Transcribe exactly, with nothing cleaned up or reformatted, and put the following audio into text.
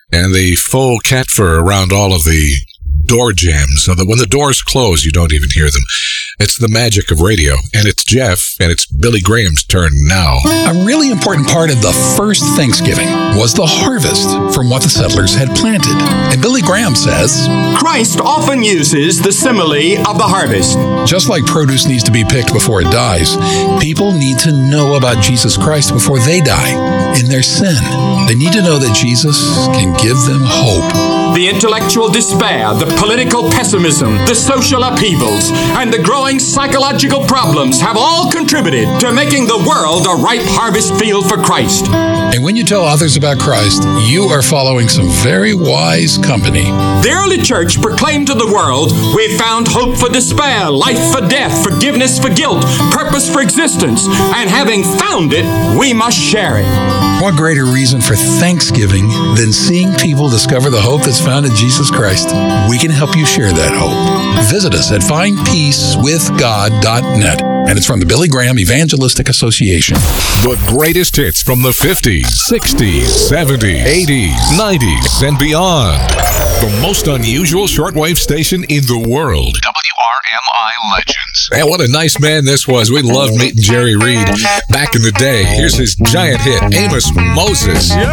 and the faux cat fur around all of the door jambs so that when the doors close, you don't even hear them. It's the magic of radio, and it's Jeff, and it's Billy Graham's turn now. A really important part of the first Thanksgiving was the harvest from what the settlers had planted. And Billy Graham says, Christ often uses the simile of the harvest. Just like produce needs to be picked before it dies, people need to know about Jesus Christ before they die in their sin. They need to know that Jesus can give them hope. The intellectual despair, the political pessimism, the social upheavals, and the growing psychological problems have all contributed to making the world a ripe harvest field for Christ. And when you tell others about Christ, you are following some very wise company. The early church proclaimed to the world, we found hope for despair, life for death, forgiveness for guilt, purpose for existence, and having found it, we must share it. What greater reason for Thanksgiving than seeing people discover the hope that's found in Jesus Christ? We can help you share that hope. Visit us at find peace with god dot net. And it's from the Billy Graham Evangelistic Association. The greatest hits from the fifties, sixties, seventies, eighties, nineties, and beyond. The most unusual shortwave station in the world. W R M I Legends. And what a nice man this was. We loved meeting Jerry Reed back in the day. Here's his giant hit, Amos Moses.